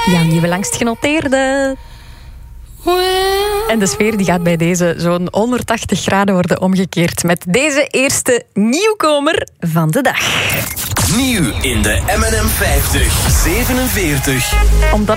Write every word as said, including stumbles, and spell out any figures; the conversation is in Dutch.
Jouw nieuwe langstgenoteerde. En de sfeer die gaat bij deze zo'n honderdtachtig graden worden omgekeerd met deze eerste nieuwkomer van de dag. Nieuw in de M en M vijftig zevenenveertig. Omdat